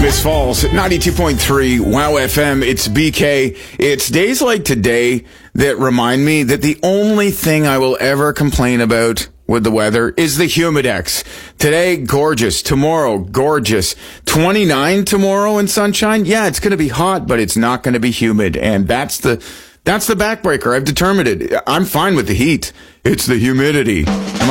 Smiths Falls, 92.3 Wow FM. It's BK. It's days like today that remind me that the only thing I will ever complain about with the weather is the humidex. Today, gorgeous. Tomorrow, gorgeous. 29 tomorrow and sunshine. Yeah, it's going to be hot, but it's not going to be humid. And that's the backbreaker. I've determined it. I'm fine with the heat. It's the humidity.